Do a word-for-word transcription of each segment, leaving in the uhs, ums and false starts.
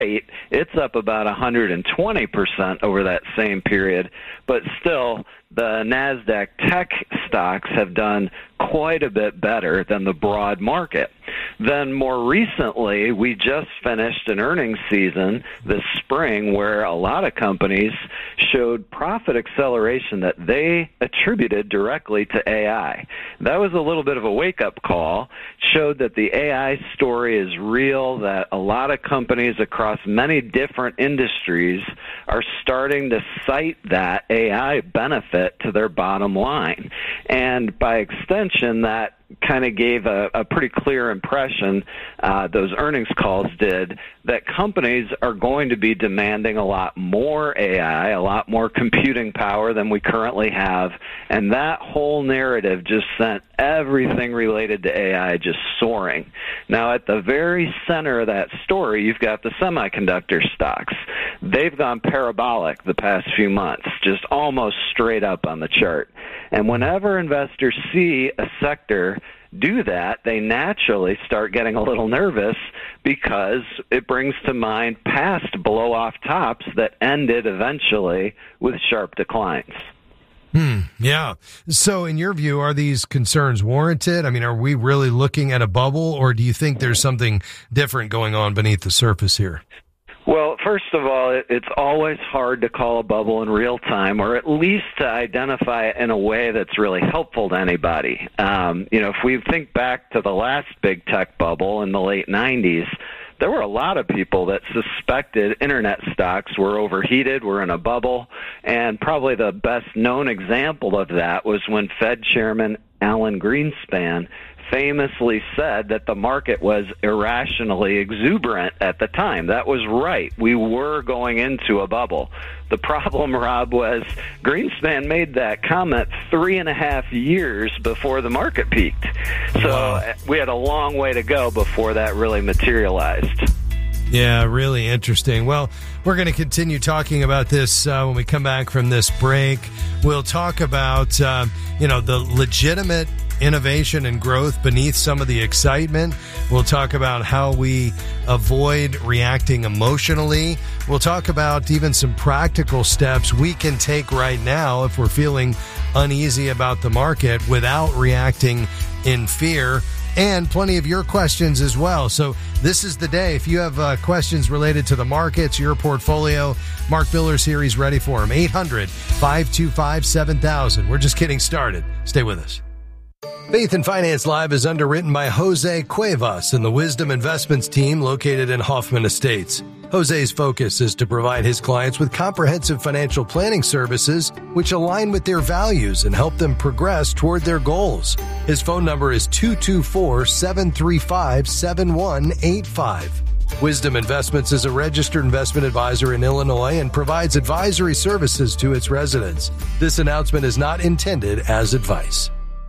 rate, it's up about one hundred twenty percent over that same period. But still, the NASDAQ tech stocks have done quite a bit better than the broad market. Then more recently, we just finished an earnings season this spring where a lot of companies showed profit acceleration that they attributed directly to A I. That was a little bit of a wake-up call, showed that the A I story is real, that a lot of companies across many different industries are starting to cite that A I benefit to their bottom line. And by extension, that kind of gave a, a pretty clear impression, uh, those earnings calls did, that companies are going to be demanding a lot more A I, a lot more computing power than we currently have, and that whole narrative just sent everything related to A I just soaring. Now, at the very center of that story, you've got the semiconductor stocks. They've gone parabolic the past few months, just almost straight up on the chart. And whenever investors see a sector do that, they naturally start getting a little nervous because it brings to mind past blow-off tops that ended eventually with sharp declines. Hmm. Yeah. So in your view, are these concerns warranted? I mean, are we really looking at a bubble, or do you think there's something different going on beneath the surface here? Well, first of all, it, it's always hard to call a bubble in real time, or at least to identify it in a way that's really helpful to anybody. Um, you know, if we think back to the last big tech bubble in the late nineties, there were a lot of people that suspected internet stocks were overheated, were in a bubble, and probably the best known example of that was when Fed Chairman Alan Greenspan famously said that the market was irrationally exuberant at the time. That was right. We were going into a bubble. The problem, Rob, was Greenspan made that comment three and a half years before the market peaked. So wow. We had a long way to go before that really materialized. Yeah, really interesting. Well, we're going to continue talking about this uh, when we come back from this break. We'll talk about, uh, you know, the legitimate innovation and growth beneath some of the excitement. We'll talk about how we avoid reacting emotionally. We'll talk about even some practical steps we can take right now if we're feeling uneasy about the market without reacting in fear. And plenty of your questions as well. So this is the day. If you have uh, questions related to the markets, your portfolio, Mark Biller's here. He's ready for them. eight hundred, five two five, seven thousand. We're just getting started. Stay with us. Faith and Finance Live is underwritten by Jose Cuevas and the Wisdom Investments team located in Hoffman Estates. Jose's focus is to provide his clients with comprehensive financial planning services which align with their values and help them progress toward their goals. His phone number is two two four, seven three five, seven one eight five. Wisdom Investments is a registered investment advisor in Illinois and provides advisory services to its residents. This announcement is not intended as advice.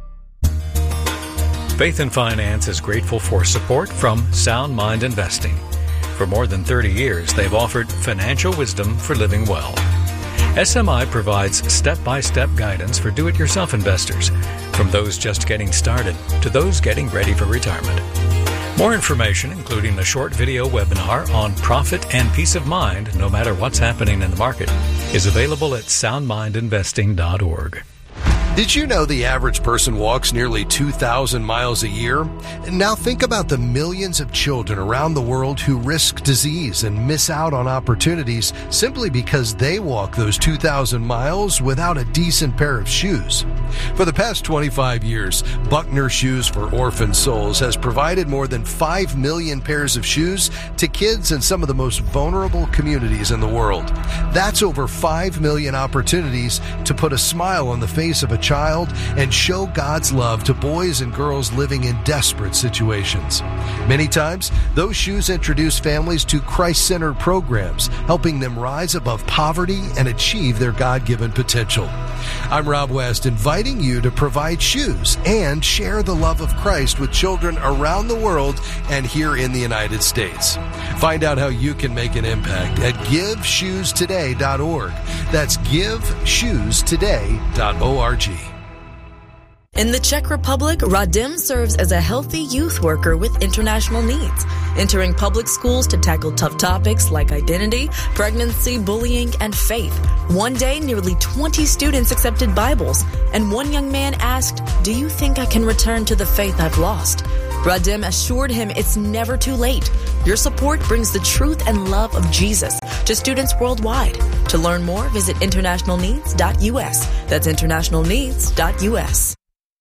Faith and Finance is grateful for support from Sound Mind Investing. For more than thirty years, they've offered financial wisdom for living well. S M I provides step-by-step guidance for do-it-yourself investors, from those just getting started to those getting ready for retirement. More information, including a short video webinar on profit and peace of mind, no matter what's happening in the market, is available at sound mind investing dot org. Did you know the average person walks nearly two thousand miles a year? Now think about the millions of children around the world who risk disease and miss out on opportunities simply because they walk those two thousand miles without a decent pair of shoes. For the past twenty-five years, Buckner Shoes for Orphan Souls has provided more than five million pairs of shoes to kids in some of the most vulnerable communities in the world. That's over five million opportunities to put a smile on the face of a child and show God's love to boys and girls living in desperate situations. Many times, those shoes introduce families to Christ-centered programs, helping them rise above poverty and achieve their God-given potential. I'm Rob West, inviting you to provide shoes and share the love of Christ with children around the world and here in the United States. Find out how you can make an impact at give shoes today dot org. That's give shoes today dot org. In the Czech Republic, Radim serves as a healthy youth worker with international needs, entering public schools to tackle tough topics like identity, pregnancy, bullying, and faith. One day, nearly twenty students accepted Bibles, and one young man asked, "Do you think I can return to the faith I've lost?" Radim assured him it's never too late. Your support brings the truth and love of Jesus to students worldwide. To learn more, visit international needs dot U S. That's international needs dot U S.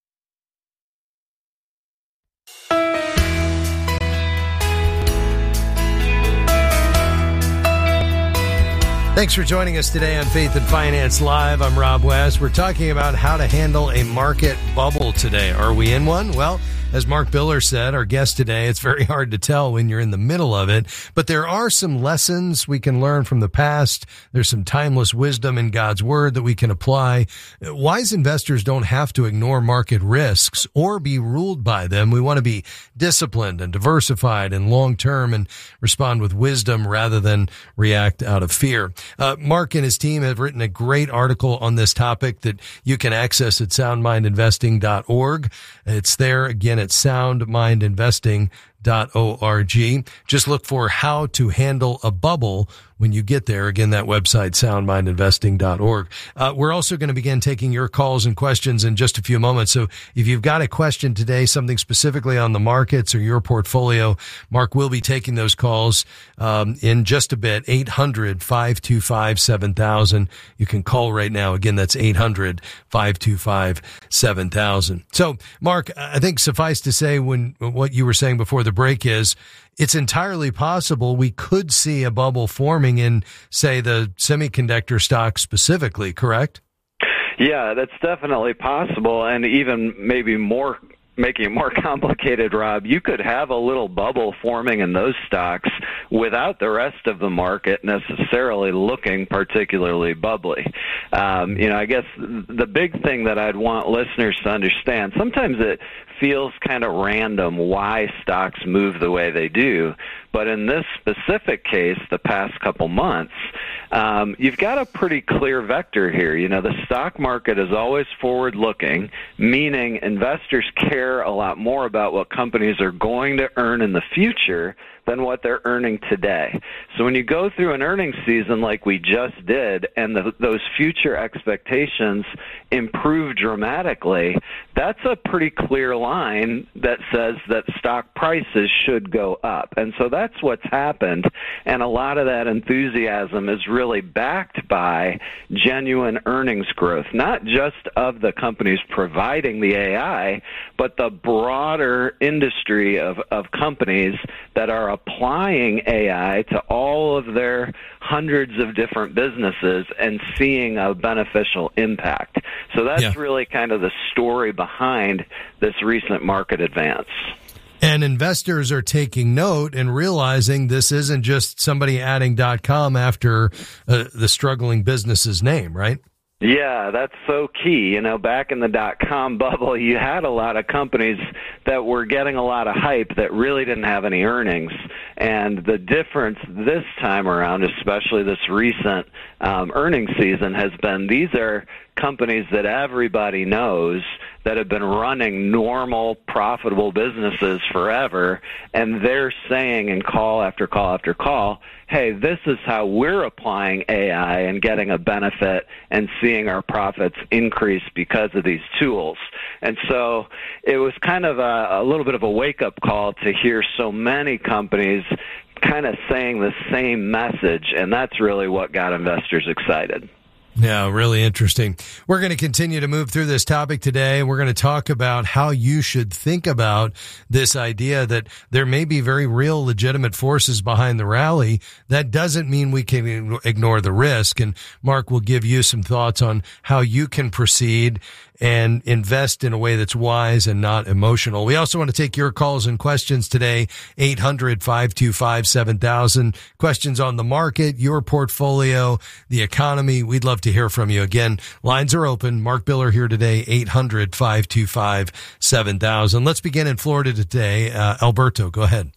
Thanks for joining us today on Faith and Finance Live. I'm Rob West. We're talking about how to handle a market bubble today. Are we in one? Well, as Mark Biller said, our guest today, it's very hard to tell when you're in the middle of it, but there are some lessons we can learn from the past. There's some timeless wisdom in God's Word that we can apply. Wise investors don't have to ignore market risks or be ruled by them. We want to be disciplined and diversified and long-term and respond with wisdom rather than react out of fear. Uh, Mark and his team have written a great article on this topic that you can access at sound mind investing dot org. It's there again at sound mind investing dot org. Just look for how to handle a bubble when you get there. Again, that website, sound mind investing dot org. Uh, we're also going to begin taking your calls and questions in just a few moments. So if you've got a question today, something specifically on the markets or your portfolio, Mark will be taking those calls um, in just a bit. eight hundred, five two five, seven thousand. You can call right now. Again, that's eight hundred, five two five, seven thousand. So, Mark, I think suffice to say when what you were saying before the break is it's entirely possible we could see a bubble forming in, say, the semiconductor stock specifically, correct? Yeah, that's definitely possible, and even maybe more, making it more complicated, Rob, you could have a little bubble forming in those stocks without the rest of the market necessarily looking particularly bubbly. Um, you know, I guess the big thing that I'd want listeners to understand, sometimes it feels kind of random why stocks move the way they do. But in this specific case, the past couple months, um, you've got a pretty clear vector here. You know, the stock market is always forward-looking, meaning investors care a lot more about what companies are going to earn in the future than what they're earning today. So when you go through an earnings season like we just did and the, those future expectations improve dramatically, that's a pretty clear line that says that stock prices should go up. And so that's what's happened. And a lot of that enthusiasm is really backed by genuine earnings growth, not just of the companies providing the A I, but the broader industry of, of companies that are applying A I to all of their hundreds of different businesses and seeing a beneficial impact. So that's yeah. really kind of the story behind this recent market advance. And investors are taking note and realizing this isn't just somebody adding .com after uh, the struggling business's name, right? Yeah, that's so key. You know, back in the dot-com bubble, you had a lot of companies that were getting a lot of hype that really didn't have any earnings. And the difference this time around, especially this recent um, earnings season, has been these are companies that everybody knows that have been running normal, profitable businesses forever, and they're saying in call after call after call, hey, this is how we're applying A I and getting a benefit and seeing our profits increase because of these tools. And so it was kind of a, a little bit of a wake-up call to hear so many companies kind of saying the same message, and that's really what got investors excited. Yeah, really interesting. We're going to continue to move through this topic today. We're going to talk about how you should think about this idea that there may be very real, legitimate forces behind the rally. That doesn't mean we can ignore the risk. And Mark will give you some thoughts on how you can proceed and invest in a way that's wise and not emotional. We also want to take your calls and questions today, eight hundred, five two five, seven thousand. Questions on the market, your portfolio, the economy. We'd love to hear from you. Again, lines are open. Mark Biller here today, eight hundred, five two five, seven thousand. Let's begin in Florida today. Uh, Alberto, go ahead.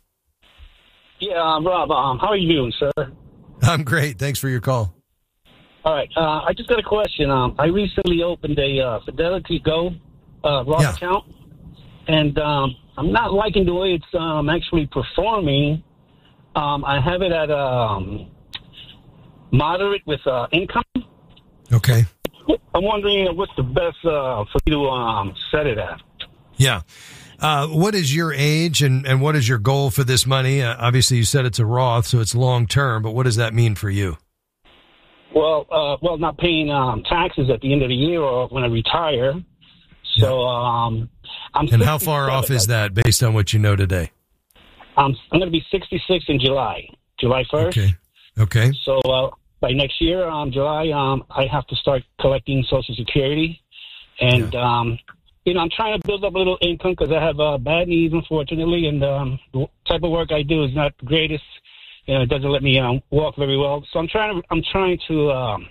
Yeah, um, Rob, um, how are you doing, sir? I'm great. Thanks for your call. All right. Uh, I just got a question. Um, I recently opened a uh, Fidelity Go uh, Roth Yeah. account, and um, I'm not liking the way it's um, actually performing. Um, I have it at um, moderate with uh, income. Okay. I'm wondering what's the best uh, for you to um, set it at. Yeah. Uh, what is your age and, and what is your goal for this money? Uh, obviously, you said it's a Roth, so it's long term, but what does that mean for you? Well, uh, well, not paying um, taxes at the end of the year or when I retire. So, yeah. um, I'm. And how far off is that based on what you know today? I'm I'm going to be sixty-six in July, July first. Okay. Okay. So uh, by next year, um, July, um, I have to start collecting Social Security, and yeah. um, you know, I'm trying to build up a little income because I have uh, bad knees, unfortunately, and um, the type of work I do is not the greatest. You know, it doesn't let me um, walk very well. So I'm trying to I'm trying to um,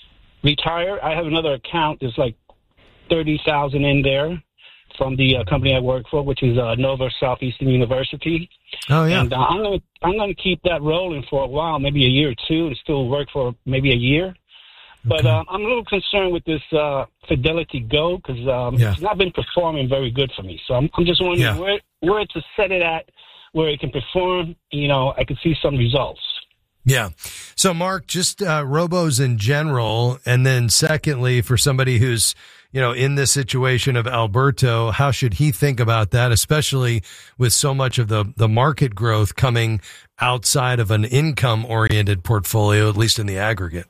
retire. I have another account. There's like thirty thousand in there from the uh, company I work for, which is uh, Nova Southeastern University. Oh yeah. And uh, I'm gonna I'm gonna keep that rolling for a while, maybe a year or two, and still work for maybe a year. But Okay. um, I'm a little concerned with this uh, Fidelity Go because um, Yeah. it's not been performing very good for me. So I'm, I'm just wondering Yeah. where where to set it at, where it can perform. You know, I can see some results. Yeah. So, Mark, just uh, robos in general, and then secondly, for somebody who's, you know, in this situation of Alberto, how should he think about that, especially with so much of the, the market growth coming outside of an income-oriented portfolio, at least in the aggregate?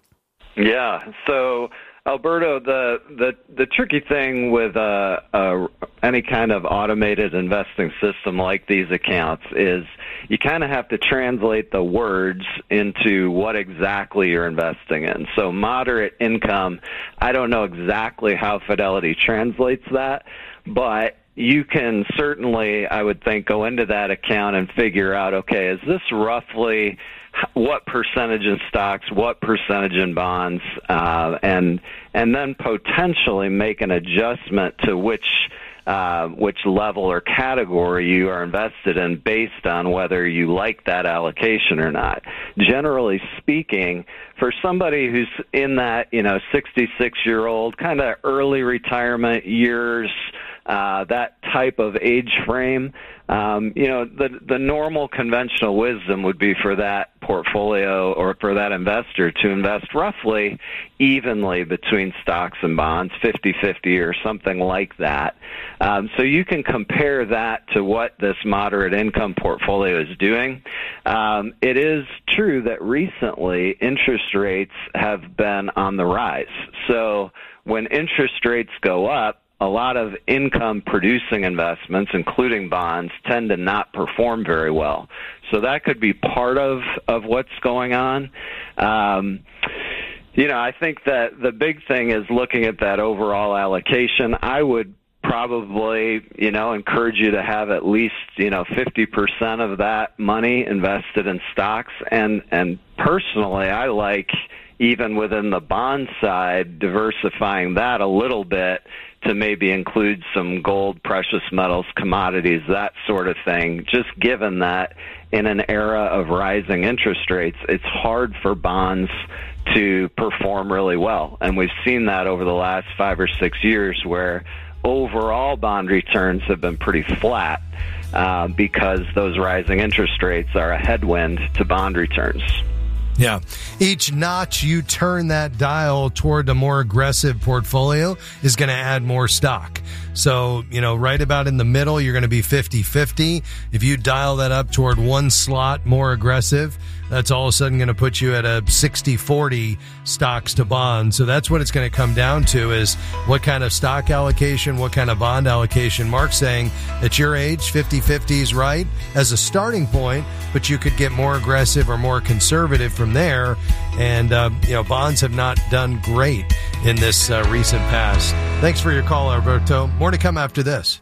Yeah. So, Alberto, the the, the tricky thing with uh, uh, any kind of automated investing system like these accounts is you kind of have to translate the words into what exactly you're investing in. So moderate income, I don't know exactly how Fidelity translates that, but you can certainly, I would think, go into that account and figure out, okay, is this roughly what percentage in stocks, what percentage in bonds, uh, and and then potentially make an adjustment to which uh, which level or category you are invested in based on whether you like that allocation or not. Generally speaking, for somebody who's in that, you know, sixty-six-year-old kind of early retirement years, uh, that type of age frame, um, you know, the the normal conventional wisdom would be for that portfolio or for that investor to invest roughly evenly between stocks and bonds, fifty-fifty or something like that. Um, so you can compare that to what this moderate income portfolio is doing. Um, it is true that recently interest rates have been on the rise. So when interest rates go up, a lot of income-producing investments, including bonds, tend to not perform very well. So that could be part of, of what's going on. Um, you know, I think that the big thing is looking at that overall allocation. I would probably, you know, encourage you to have at least, you know, fifty percent of that money invested in stocks. And, and personally, I like, even within the bond side, diversifying that a little bit to maybe include some gold, precious metals, commodities, that sort of thing, just given that in an era of rising interest rates, it's hard for bonds to perform really well. And we've seen that over the last five or six years where overall bond returns have been pretty flat uh, because those rising interest rates are a headwind to bond returns. Yeah. Each notch you turn that dial toward a more aggressive portfolio is going to add more stock. So, you know, right about in the middle, you're going to be fifty-fifty. If you dial that up toward one slot more aggressive, that's all of a sudden going to put you at a sixty forty stocks to bonds. So that's what it's going to come down to, is what kind of stock allocation, what kind of bond allocation. Mark's saying at your age, fifty-fifty is right as a starting point, but you could get more aggressive or more conservative from there. And, uh, you know, bonds have not done great in this uh, recent past. Thanks for your call, Alberto. More to come after this.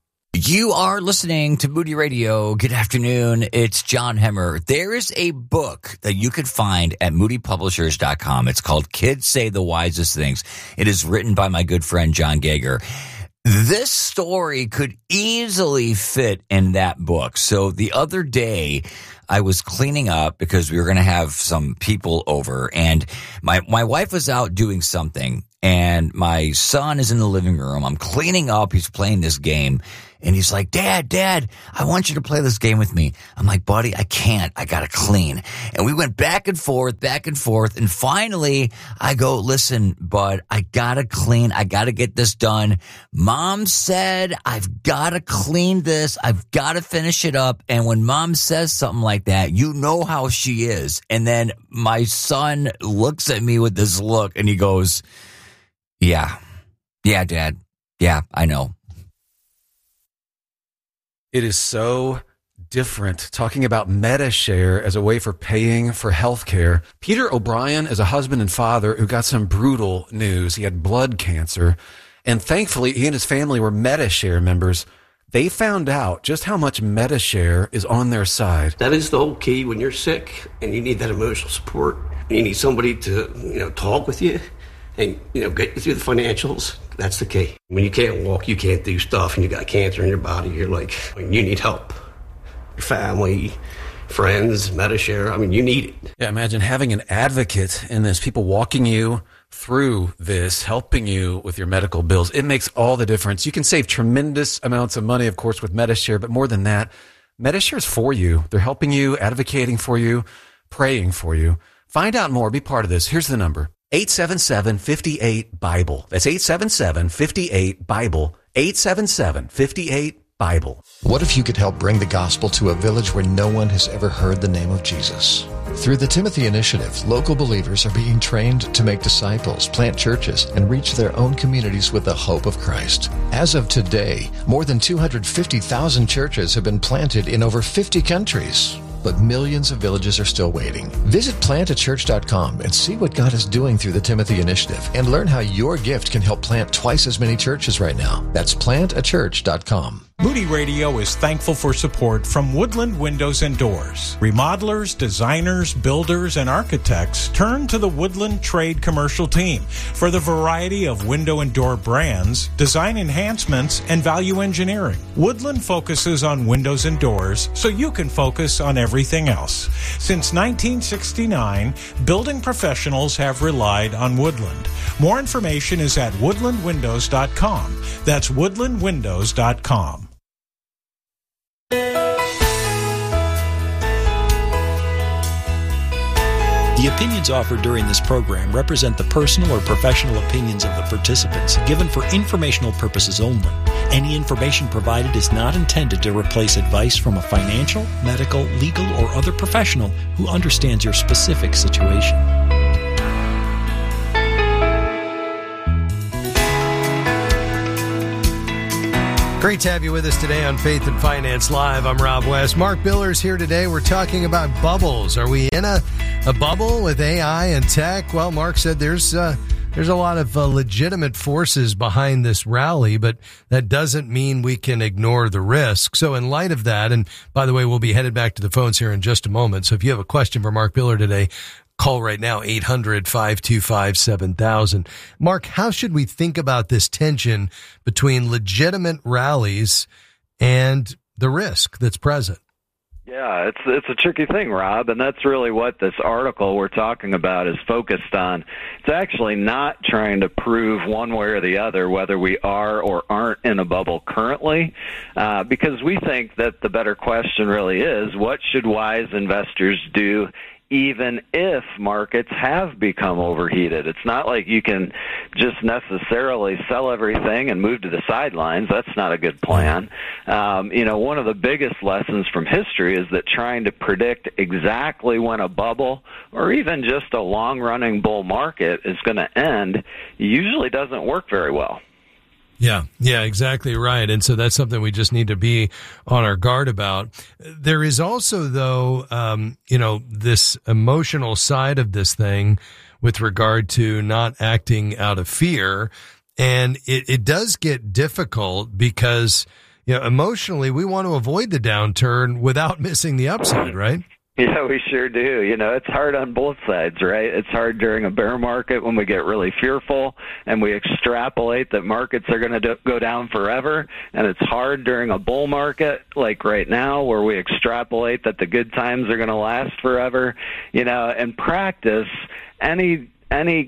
You are listening to Moody Radio. Good afternoon. It's John Hemmer. There is a book that you could find at moody publishers dot com. It's called Kids Say the Wisest Things. It is written by my good friend John Geiger. This story could easily fit in that book. So the other day, I was cleaning up because we were going to have some people over, and my, my wife was out doing something, and my son is in the living room. I'm cleaning up. He's playing this game. And he's like, Dad, Dad, I want you to play this game with me. I'm like, buddy, I can't. I got to clean. And we went back and forth, back and forth. And finally, I go, listen, bud, I got to clean. I got to get this done. Mom said, I've got to clean this. I've got to finish it up. And when Mom says something like that, you know how she is. And then my son looks at me with this look and he goes, yeah, yeah, Dad. Yeah, I know. It is so different talking about MediShare as a way for paying for health care. Peter O'Brien is a husband and father who got some brutal news. He had blood cancer, and thankfully he and his family were MediShare members. They found out just how much MediShare is on their side. That is the whole key when you're sick and you need that emotional support. And you need somebody to, you know, talk with you and, you know, get you through the financials. That's the key. When you can't walk, you can't do stuff, and you got cancer in your body, you're like, I mean, you need help. Your family, friends, MediShare, I mean, you need it. Yeah, imagine having an advocate in this, people walking you through this, helping you with your medical bills. It makes all the difference. You can save tremendous amounts of money, of course, with MediShare, but more than that, MediShare is for you. They're helping you, advocating for you, praying for you. Find out more. Be part of this. Here's the number. eight seven seven, five eight, BIBLE. That's eight seven seven, five eight, BIBLE. eight seven seven, five eight, BIBLE. What if you could help bring the gospel to a village where no one has ever heard the name of Jesus? Through the Timothy Initiative, local believers are being trained to make disciples, plant churches, and reach their own communities with the hope of Christ. As of today, more than two hundred fifty thousand churches have been planted in over fifty countries. But millions of villages are still waiting. Visit plant a church dot com and see what God is doing through the Timothy Initiative and learn how your gift can help plant twice as many churches right now. That's plant a church dot com. Moody Radio is thankful for support from Woodland Windows and Doors. Remodelers, designers, builders, and architects turn to the Woodland Trade Commercial Team for the variety of window and door brands, design enhancements, and value engineering. Woodland focuses on windows and doors so you can focus on everything else. Since nineteen sixty-nine, building professionals have relied on Woodland. More information is at woodland windows dot com. That's woodland windows dot com. The opinions offered during this program represent the personal or professional opinions of the participants, given for informational purposes only. Any information provided is not intended to replace advice from a financial, medical, legal, or other professional who understands your specific situation. Great to have you with us today on Faith and Finance Live. I'm Rob West. Mark Biller's here today. We're talking about bubbles. Are we in a, a bubble with A I and tech? Well, Mark said there's uh, there's a lot of uh, legitimate forces behind this rally, but that doesn't mean we can ignore the risk. So in light of that, and by the way, we'll be headed back to the phones here in just a moment. So if you have a question for Mark Biller today, call right now, eight hundred, five two five, seven thousand. Mark, how should we think about this tension between legitimate rallies and the risk that's present? Yeah, it's it's a tricky thing, Rob, and that's really what this article we're talking about is focused on. It's actually not trying to prove one way or the other whether we are or aren't in a bubble currently, uh, because we think that the better question really is, what should wise investors do even if markets have become overheated? It's not like you can just necessarily sell everything and move to the sidelines. That's not a good plan. Um, you know, one of the biggest lessons from history is that trying to predict exactly when a bubble or even just a long-running bull market is going to end usually doesn't work very well. Yeah, yeah, exactly right. And so that's something we just need to be on our guard about. There is also, though, um, you know, this emotional side of this thing with regard to not acting out of fear. And it, it does get difficult because, you know, emotionally we want to avoid the downturn without missing the upside, right? Yeah, we sure do. You know, it's hard on both sides, right? It's hard during a bear market when we get really fearful and we extrapolate that markets are going to do- go down forever. And it's hard during a bull market like right now where we extrapolate that the good times are going to last forever. You know, in practice, any any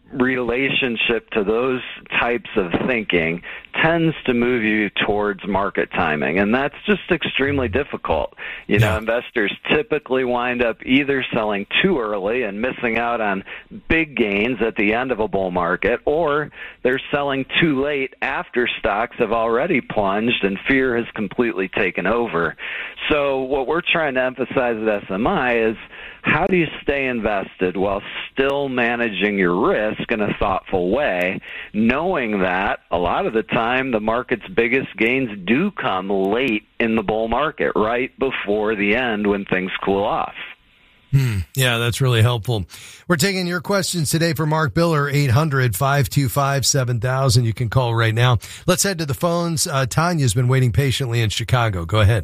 relationship to those types of thinking tends to move you towards market timing, and that's just extremely difficult. You know, yeah. investors typically wind up either selling too early and missing out on big gains at the end of a bull market, or they're selling too late after stocks have already plunged and fear has completely taken over. So what we're trying to emphasize at S M I is, how do you stay invested while still managing your risk in a thoughtful way, knowing that a lot of the time the market's biggest gains do come late in the bull market, right before the end when things cool off? Hmm. Yeah, that's really helpful. We're taking your questions today for Mark Biller, eight hundred, five two five, seven thousand. You can call right now. Let's head to the phones. Uh, Tanya's been waiting patiently in Chicago. Go ahead.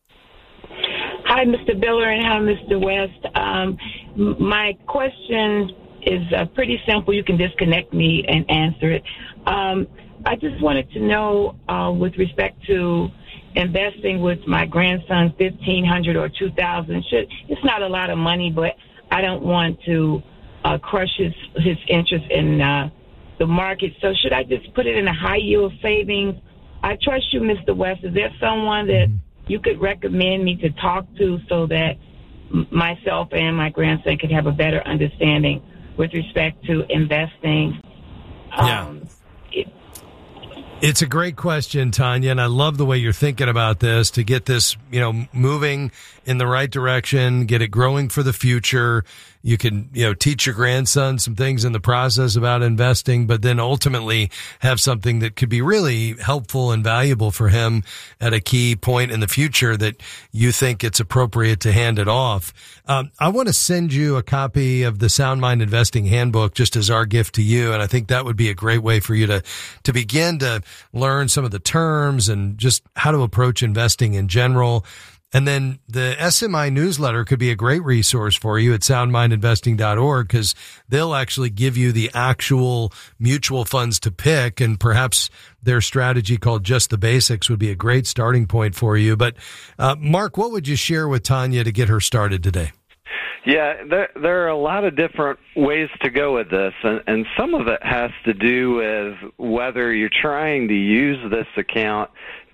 Hi, Mister Biller, and hi, Mister West. Um, my question is uh, pretty simple. You can disconnect me and answer it. Um, I just wanted to know, uh, with respect to investing with my grandson, fifteen hundred dollars or two thousand dollars. Should, it's not a lot of money, but I don't want to uh, crush his, his interest in uh, the market. So should I just put it in a high-yield savings? I trust you, Mister West. Is there someone that you could recommend me to talk to so that myself and my grandson could have a better understanding with respect to investing? Yeah. Um, it, It's a great question, Tanya, and I love the way you're thinking about this to get this, you know, moving in the right direction, get it growing for the future. You can, you know, teach your grandson some things in the process about investing, but then ultimately have something that could be really helpful and valuable for him at a key point in the future that you think it's appropriate to hand it off. Um, I want to send you a copy of the Sound Mind Investing Handbook just as our gift to you, and I think that would be a great way for you to, to begin to learn some of the terms and just how to approach investing in general. And then the S M I newsletter could be a great resource for you at sound mind investing dot org, because they'll actually give you the actual mutual funds to pick, and perhaps their strategy called Just the Basics would be a great starting point for you. But uh, Mark, what would you share with Tanya to get her started today? Yeah, there, there are a lot of different ways to go with this, and, and some of it has to do with whether you're trying to use this account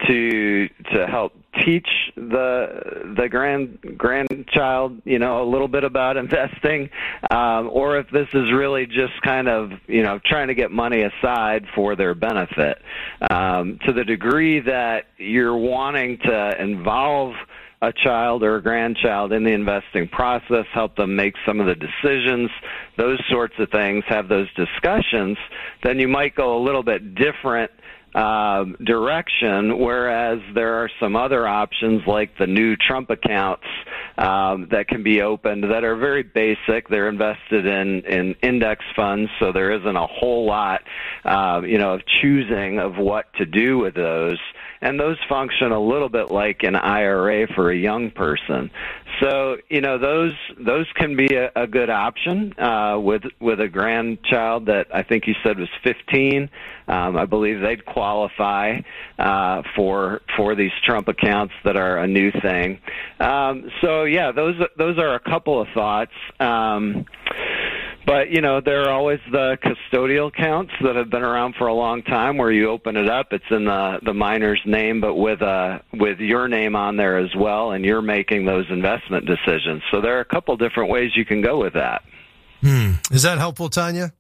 to to help teach the the grand grandchild, you know, a little bit about investing, um, or if this is really just kind of, you know, trying to get money aside for their benefit. Um, to the degree that you're wanting to involve a child or a grandchild in the investing process, help them make some of the decisions, those sorts of things, have those discussions, then you might go a little bit different uh, direction, whereas there are some other options like the new Trump accounts um, that can be opened that are very basic. They're invested in, in index funds, so there isn't a whole lot, uh, you know, of choosing of what to do with those. And those function a little bit like an I R A for a young person. So, you know, those those can be a, a good option uh, with with a grandchild that I think you said was fifteen. Um, I believe they'd qualify uh, for for these Trump accounts that are a new thing. Um, so, yeah, those those are a couple of thoughts. Um, But, you know, there are always the custodial accounts that have been around for a long time where you open it up, it's in the, the minor's name, but with uh, with your name on there as well, and you're making those investment decisions. So there are a couple different ways you can go with that. Hmm. Is that helpful, Tanya?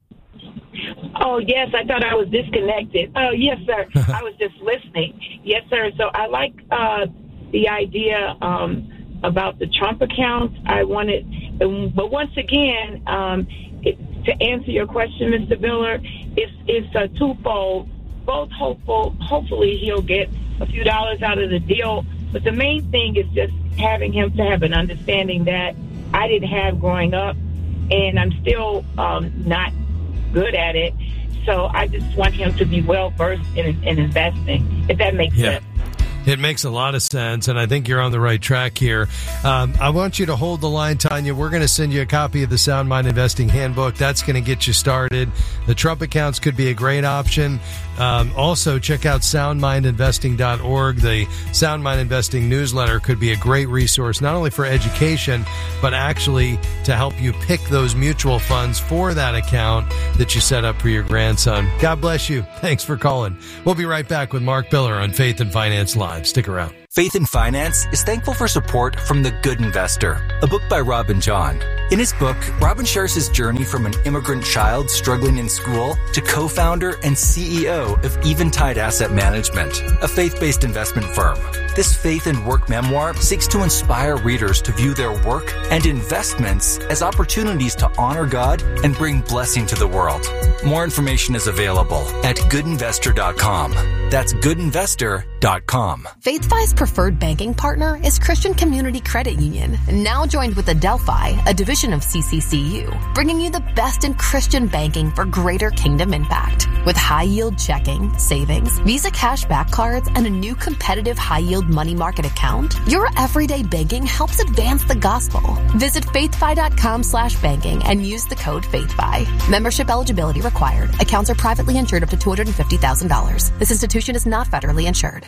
Oh, yes, I thought I was disconnected. Oh, yes, sir. I was just listening. Yes, sir. So I like uh, the idea um, about the Trump account. I wanted, but once again, um, it, to answer your question, Mister Biller, it's, it's a twofold. Both hopeful, hopefully he'll get a few dollars out of the deal. But the main thing is just having him to have an understanding that I didn't have growing up, and I'm still um, not good at it. So I just want him to be well versed in, in investing, if that makes yeah. sense. It makes a lot of sense, and I think you're on the right track here. Um, I want you to hold the line, Tanya. We're going to send you a copy of the Sound Mind Investing Handbook. That's going to get you started. The Trump accounts could be a great option. Um, also, check out sound mind investing dot org. The Sound Mind Investing newsletter could be a great resource, not only for education, but actually to help you pick those mutual funds for that account that you set up for your grandson. God bless you. Thanks for calling. We'll be right back with Mark Biller on Faith and Finance Live. Stick around. Faith and Finance is thankful for support from The Good Investor, a book by Robin John. In his book, Robin shares his journey from an immigrant child struggling in school to co-founder and C E O of Eventide Asset Management, a faith-based investment firm. This faith and work memoir seeks to inspire readers to view their work and investments as opportunities to honor God and bring blessing to the world. More information is available at good investor dot com. That's good investor dot com. FaithFi's preferred banking partner is Christian Community Credit Union, now joined with Adelphi, a division of C C C U, bringing you the best in Christian banking for greater kingdom impact. With high-yield checking, savings, Visa cashback cards, and a new competitive high-yield money market account, your everyday banking helps advance the gospel. Visit faithfi dot com slash banking and use the code FaithFi. Membership eligibility required. Accounts are privately insured up to two hundred fifty thousand dollars. This institution is not federally insured.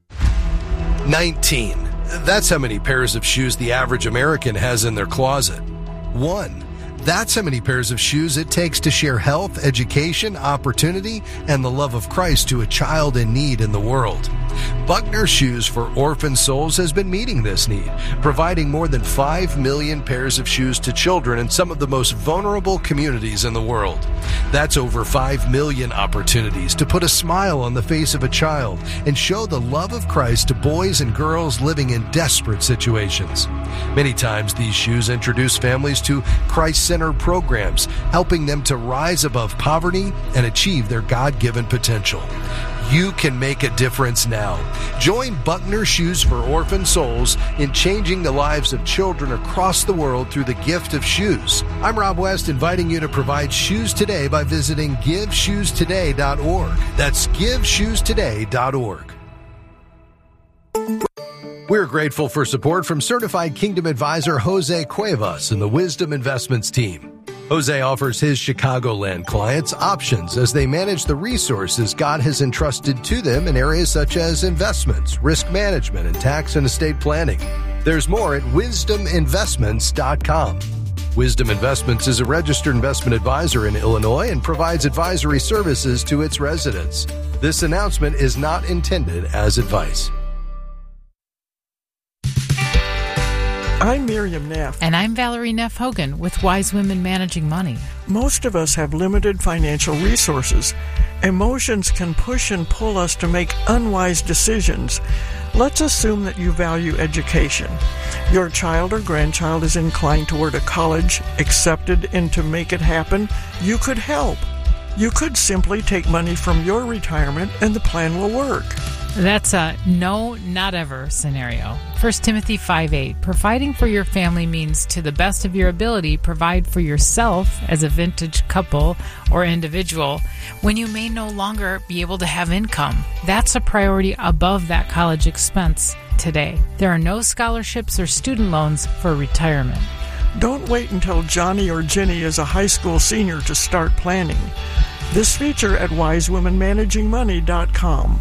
nineteen. That's how many pairs of shoes the average American has in their closet. One. That's how many pairs of shoes it takes to share health, education, opportunity, and the love of Christ to a child in need in the world. Buckner Shoes for Orphan Souls has been meeting this need, providing more than five million pairs of shoes to children in some of the most vulnerable communities in the world. That's over five million opportunities to put a smile on the face of a child and show the love of Christ to boys and girls living in desperate situations. Many times these shoes introduce families to Christ-centered programs, helping them to rise above poverty and achieve their God-given potential. You can make a difference now. Join Buckner Shoes for Orphan Souls in changing the lives of children across the world through the gift of shoes. I'm Rob West, inviting you to provide shoes today by visiting give shoes today dot org. That's give shoes today dot org. We're grateful for support from certified Kingdom advisor Jose Cuevas and the Wisdom Investments team. Jose offers his Chicagoland clients options as they manage the resources God has entrusted to them in areas such as investments, risk management, and tax and estate planning. There's more at wisdom investments dot com. Wisdom Investments is a registered investment advisor in Illinois and provides advisory services to its residents. This announcement is not intended as advice. I'm Miriam Neff. And I'm Valerie Neff Hogan with Wise Women Managing Money. Most of us have limited financial resources. Emotions can push and pull us to make unwise decisions. Let's assume that you value education. Your child or grandchild is inclined toward a college, accepted, and to make it happen, you could help. You could simply take money from your retirement and the plan will work. That's a no, not ever scenario. First Timothy five eight, providing for your family means to the best of your ability, provide for yourself as a vintage couple or individual when you may no longer be able to have income. That's a priority above that college expense today. There are no scholarships or student loans for retirement. Don't wait until Johnny or Jenny is a high school senior to start planning. This feature at wise women managing money dot com.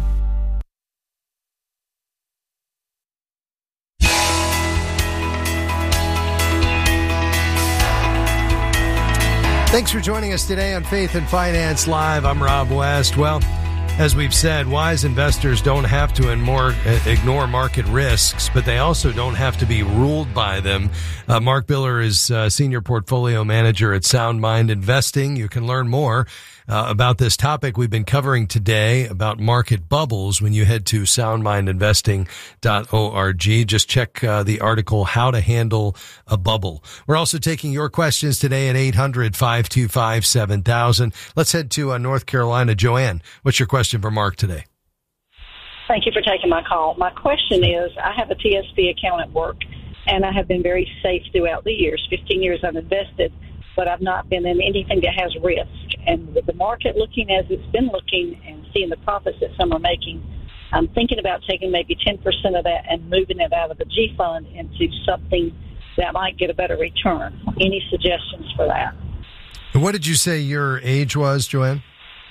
Thanks for joining us today on Faith and Finance Live. I'm Rob West. Well, as we've said, wise investors don't have to ignore market risks, but they also don't have to be ruled by them. Uh, Mark Biller is uh, Senior Portfolio Manager at Sound Mind Investing. You can learn more uh, about this topic we've been covering today about market bubbles when you head to sound mind investing dot org. Just check uh, the article, How to Handle a Bubble. We're also taking your questions today at eight hundred, five two five, seven thousand. Let's head to uh, North Carolina. Joanne, what's your question for Mark today? Thank you for taking my call. My question is, I have a T S P account at work, and I have been very safe throughout the years. fifteen years I've invested, but I've not been in anything that has risk. And with the market looking as it's been looking and seeing the profits that some are making, I'm thinking about taking maybe ten percent of that and moving it out of the G fund into something that might get a better return. Any suggestions for that? And what did you say your age was, Joanne?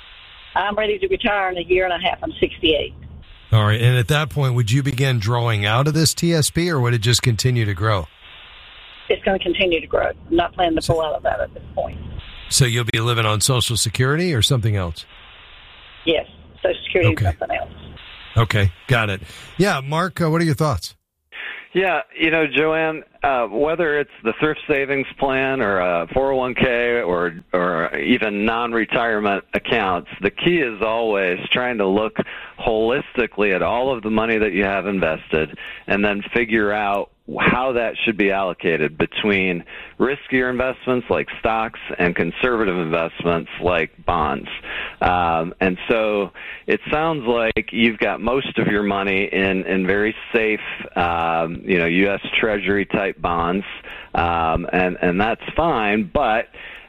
I'm ready to retire in a year and a half. I'm sixty-eight. All right. And at that point, would you begin drawing out of this T S P, or would it just continue to grow? It's going to continue to grow. I'm not planning to pull out of that at this point. So you'll be living on Social Security or something else? Yes, Social Security okay. and something else. Okay, got it. Yeah, Mark, uh, what are your thoughts? Yeah, you know, Joanne, uh, whether it's the thrift savings plan or a four oh one k or or even non-retirement accounts, the key is always trying to look holistically at all of the money that you have invested and then figure out how that should be allocated between riskier investments like stocks and conservative investments like bonds. Um, and so it sounds like you've got most of your money in, in very safe, um, you know, U S Treasury type bonds, um, and, and that's fine, but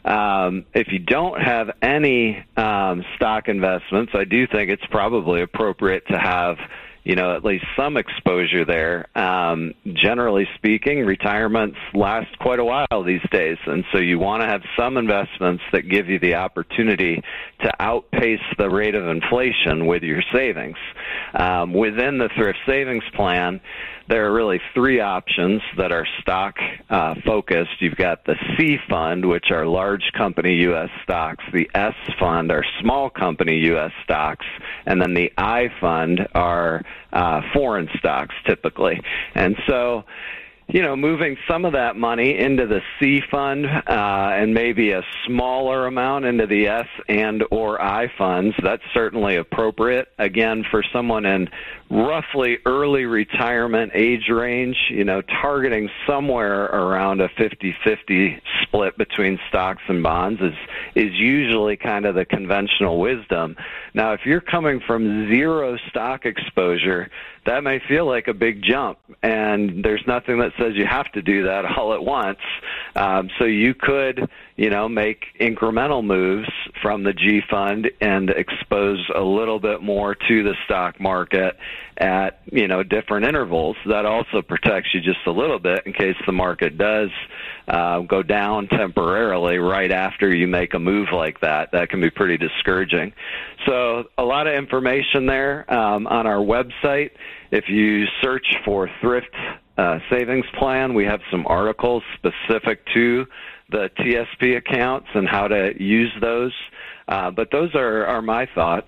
Um, if you don't have any um, stock investments, I do think it's probably appropriate to have, you know, at least some exposure there. Um, generally speaking, retirements last quite a while these days, and so you want to have some investments that give you the opportunity to outpace the rate of inflation with your savings. Um, within the thrift savings plan, there are really three options that are stock uh, focused. You've got the C fund, which are large company U S stocks. The S fund are small company U S stocks. And then the I fund are uh, foreign stocks typically. And so, you know, moving some of that money into the C fund uh, and maybe a smaller amount into the S and or I funds, that's certainly appropriate. Again, for someone in roughly early retirement age range, you know, targeting somewhere around a fifty-fifty split between stocks and bonds is, is usually kind of the conventional wisdom. Now, if you're coming from zero stock exposure, that may feel like a big jump, and there's nothing that says you have to do that all at once. Um, so you could, you know, make incremental moves from the G fund and expose a little bit more to the stock market at, you know, different intervals. That also protects you just a little bit in case the market does uh, go down temporarily right after you make a move like that. That can be pretty discouraging. So a lot of information there um, on our website. If you search for Thrift uh, Savings Plan, we have some articles specific to the T S P accounts and how to use those. Uh, but those are, are my thoughts.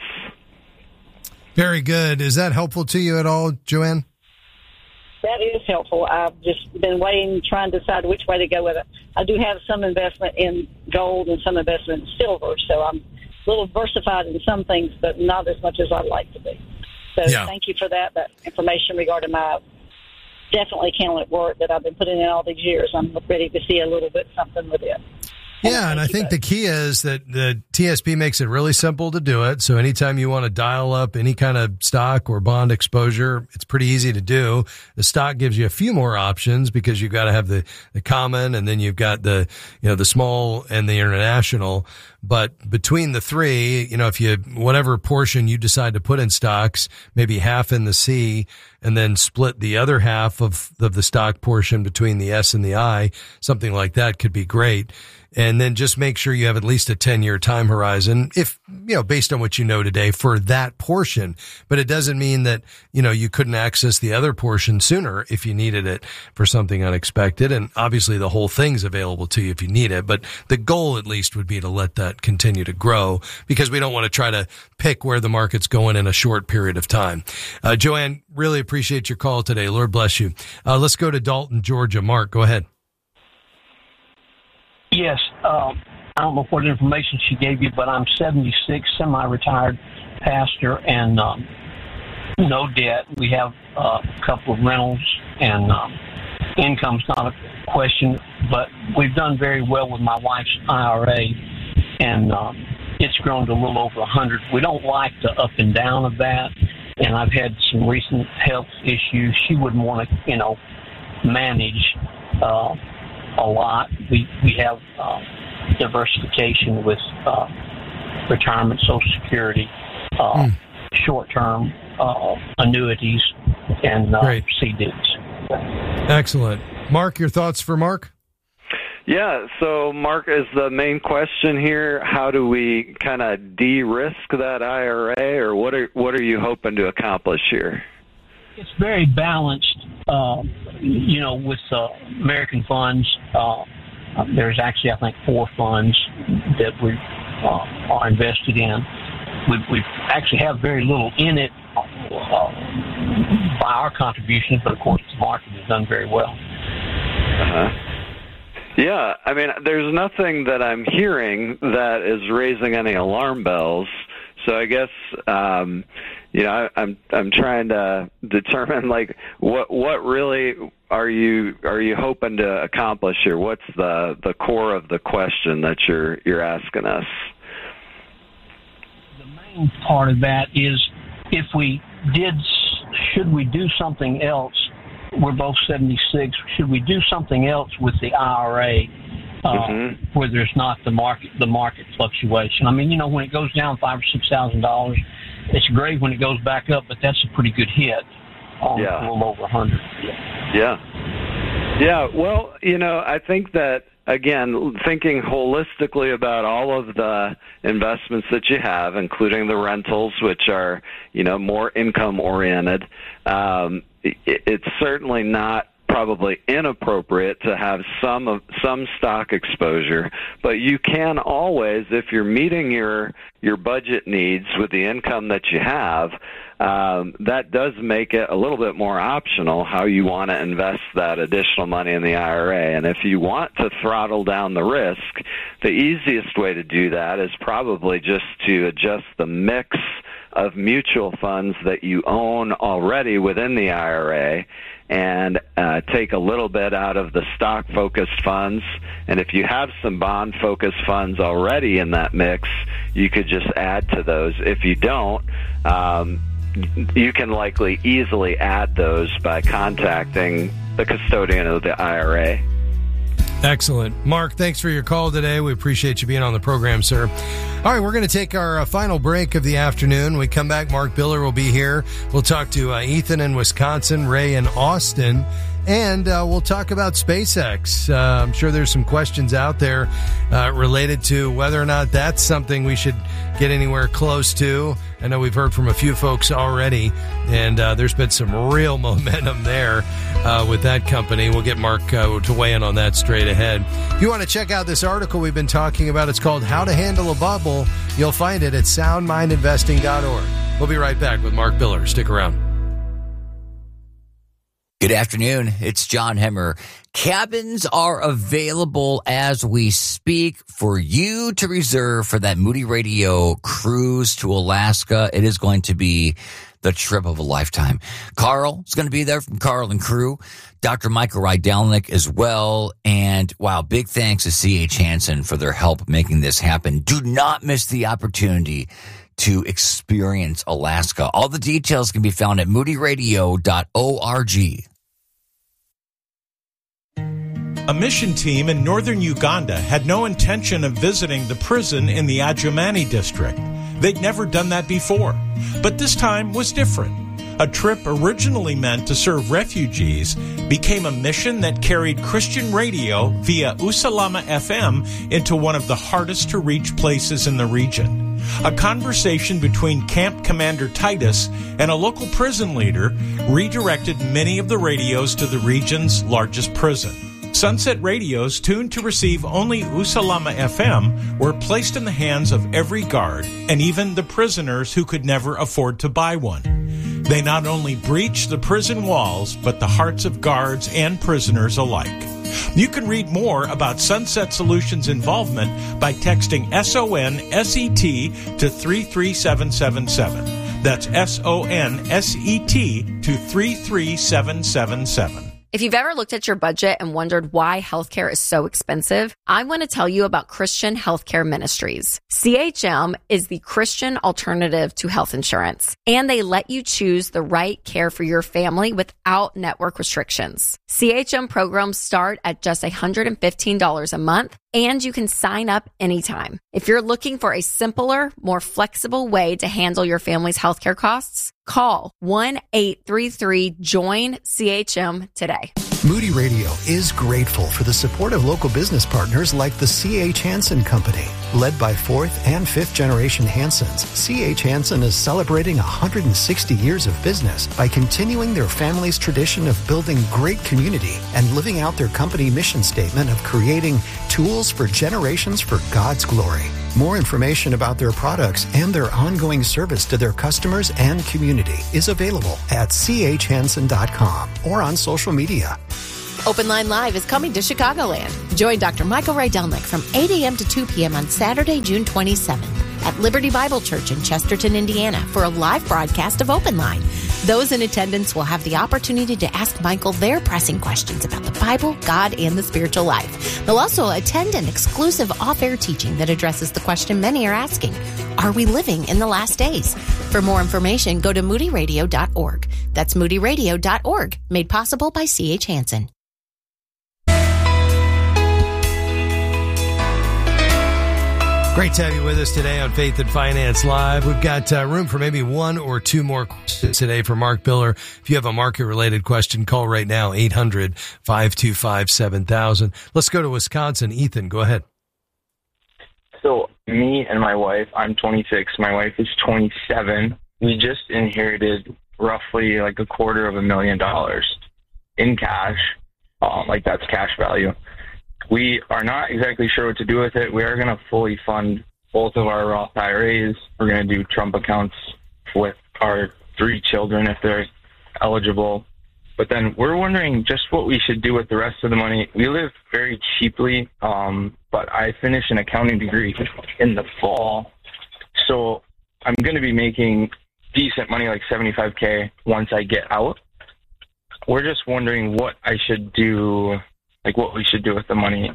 Very good. Is that helpful to you at all, Joanne? That is helpful. I've just been waiting, trying to decide which way to go with it. I do have some investment in gold and some investment in silver, so I'm a little diversified in some things, but not as much as I'd like to be. So yeah. Thank you for that, that information regarding my definitely counted work that I've been putting in all these years. I'm ready to see a little bit something with it. Yeah, and I think the key is that the T S P makes it really simple to do it. So anytime you want to dial up any kind of stock or bond exposure, it's pretty easy to do. The stock gives you a few more options because you've got to have the, the common, and then you've got the, you know, the small and the international. But between the three, you know, if you, whatever portion you decide to put in stocks, maybe half in the C, and then split the other half of, of the stock portion between the S and the I, something like that could be great. And then just make sure you have at least a ten-year time horizon, if, you know, based on what you know today for that portion. But it doesn't mean that, you know, you couldn't access the other portion sooner if you needed it for something unexpected. And obviously the whole thing's available to you if you need it. But the goal at least would be to let that continue to grow, because we don't want to try to pick where the market's going in a short period of time. Uh, Joanne, really appreciate your call today. Lord bless you. Uh, let's go to Dalton, Georgia. Mark, go ahead. Yes, uh, I don't know what information she gave you, but I'm seventy-six, semi-retired pastor, and um, no debt. We have uh, a couple of rentals, and um, income's not a question, but we've done very well with my wife's I R A, and um, it's grown to a little over one hundred. We don't like the up and down of that, and I've had some recent health issues. She wouldn't want to, you know, manage uh a lot. We we have uh, diversification with uh, retirement, Social Security, uh, mm. short term, uh, annuities and uh, C Ds. Excellent. Mark, your thoughts for Mark? Yeah, so Mark, is the main question here, how do we kind of de-risk that I R A, or what are what are you hoping to accomplish here? It's very balanced, uh, you know, with uh, American funds. Uh, there's actually, I think, four funds that we uh, are invested in. We, we actually have very little in it uh, by our contributions, but of course the market has done very well. Uh-huh. Yeah, I mean, there's nothing that I'm hearing that is raising any alarm bells. So I guess, um, you know, I, I'm I'm trying to determine like what what really are you are you hoping to accomplish here? What's the, the core of the question that you're you're asking us? The main part of that is if we did, should we do something else? We're both seventy-six. Should we do something else with the I R A uh, mm-hmm. where there's not the market the market fluctuation? I mean, you know, when it goes down five or six thousand dollars, it's great when it goes back up, but that's a pretty good hit on yeah. a little over a hundred. Yeah, yeah. Well, you know, I think that again, thinking holistically about all of the investments that you have, including the rentals, which are you know more income oriented. Um, It's certainly not probably inappropriate to have some of some stock exposure, but you can always, if you're meeting your your budget needs with the income that you have, um, that does make it a little bit more optional how you want to invest that additional money in the I R A. And if you want to throttle down the risk, the easiest way to do that is probably just to adjust the mix of mutual funds that you own already within the I R A and uh, take a little bit out of the stock-focused funds. And if you have some bond-focused funds already in that mix, you could just add to those. If you don't, um, you can likely easily add those by contacting the custodian of the I R A. Excellent. Mark, thanks for your call today. We appreciate you being on the program, sir. All right, we're going to take our uh, final break of the afternoon. When we come back, Mark Biller will be here. We'll talk to uh, Ethan in Wisconsin, Ray in Austin, and uh, we'll talk about SpaceX. Uh, I'm sure there's some questions out there uh, related to whether or not that's something we should get anywhere close to. I know we've heard from a few folks already, and uh, there's been some real momentum there uh, with that company. We'll get Mark uh, to weigh in on that straight ahead. If you want to check out this article we've been talking about, it's called How to Handle a Bubble. You'll find it at sound mind investing dot org. We'll be right back with Mark Biller. Stick around. Good afternoon. It's John Hemmer. Cabins are available as we speak for you to reserve for that Moody Radio cruise to Alaska. It is going to be the trip of a lifetime. Carl is going to be there from Carl and Crew. Doctor Michael Rydelnik as well. And wow, big thanks to C H Hansen for their help making this happen. Do not miss the opportunity to experience Alaska. All the details can be found at moody radio dot org. A mission team in northern Uganda had no intention of visiting the prison in the Adjumani district. They'd never done that before, but this time was different. A trip originally meant to serve refugees became a mission that carried Christian radio via Usalama F M into one of the hardest to reach places in the region. A conversation between Camp Commander Titus and a local prison leader redirected many of the radios to the region's largest prison. Sunset radios tuned to receive only Usalama F M were placed in the hands of every guard and even the prisoners who could never afford to buy one. They not only breached the prison walls, but the hearts of guards and prisoners alike. You can read more about Sunset Solutions' involvement by texting S O N S E T to three three seven seven seven. That's S O N S E T to three three seven seven seven. If you've ever looked at your budget and wondered why healthcare is so expensive, I want to tell you about Christian Healthcare Ministries. C H M is the Christian alternative to health insurance, and they let you choose the right care for your family without network restrictions. C H M programs start at just one hundred fifteen dollars a month, and you can sign up anytime. If you're looking for a simpler, more flexible way to handle your family's healthcare costs, Call one eight three three join C H M today. Moody Radio is grateful for the support of local business partners like the C H. Hansen Company. Led by fourth and fifth generation Hansens, C H. Hansen is celebrating one hundred sixty years of business by continuing their family's tradition of building great community and living out their company mission statement of creating tools for generations for God's glory. More information about their products and their ongoing service to their customers and community is available at c h hansen dot com or on social media. Open Line Live is coming to Chicagoland. Join Doctor Michael Rydelnik from eight a.m. to two p.m. on Saturday, June twenty-seventh at Liberty Bible Church in Chesterton, Indiana for a live broadcast of Open Line. Those in attendance will have the opportunity to ask Michael their pressing questions about the Bible, God, and the spiritual life. They'll also attend an exclusive off-air teaching that addresses the question many are asking: are we living in the last days? For more information, go to moody radio dot org. That's moody radio dot org, made possible by C H. Hansen. Great to have you with us today on Faith and Finance Live. We've got uh, room for maybe one or two more questions today for Mark Biller. If you have a market-related question, call right now, eight hundred, five two five, seven thousand. Let's go to Wisconsin. Ethan, go ahead. So me and my wife, I'm twenty-six. My wife is twenty-seven. We just inherited roughly like a quarter of a million dollars in cash. Um, like that's cash value. We are not exactly sure what to do with it. We are going to fully fund both of our Roth I R As. We're going to do Trump accounts with our three children if they're eligible. But then we're wondering just what we should do with the rest of the money. We live very cheaply, um, but I finished an accounting degree in the fall. So I'm going to be making decent money, like seventy-five K, once I get out. We're just wondering what I should do, like what we should do with the money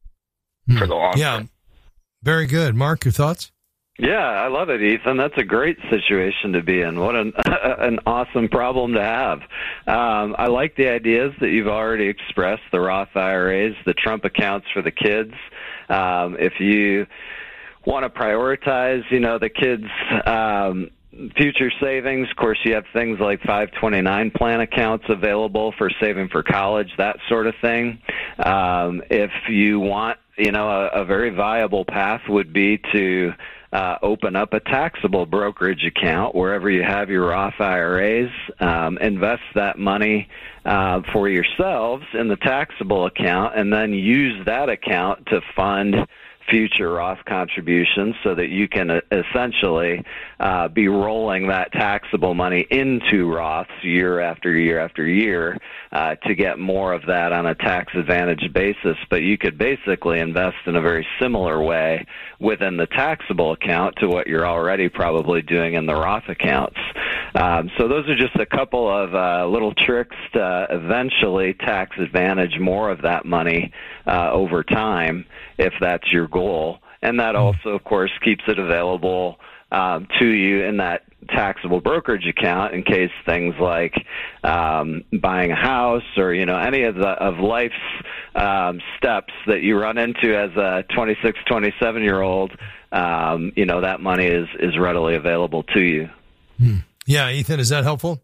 for the long yeah. term. Very good. Mark, your thoughts? Yeah, I love it, Ethan. That's a great situation to be in. What an an awesome problem to have. Um, I like the ideas that you've already expressed, the Roth I R As, the Trump accounts for the kids. Um, if you want to prioritize, you know, the kids' um, future savings, of course, you have things like five twenty-nine plan accounts available for saving for college, that sort of thing. Um, if you want, you know, a, a very viable path would be to uh, open up a taxable brokerage account wherever you have your Roth I R As, um, invest that money uh, for yourselves in the taxable account, and then use that account to fund future Roth contributions so that you can uh, essentially uh, be rolling that taxable money into Roths year after year after year uh, to get more of that on a tax-advantaged basis. But you could basically invest in a very similar way within the taxable account to what you're already probably doing in the Roth accounts. Um, so those are just a couple of uh, little tricks to eventually tax advantage more of that money uh, over time, if that's your goal. And that also, of course, keeps it available um, to you in that taxable brokerage account in case things like um, buying a house or, you know, any of the of life's um, steps that you run into as a twenty-six, twenty-seven-year-old, um, you know, that money is, is readily available to you. Hmm. Yeah, Ethan, is that helpful?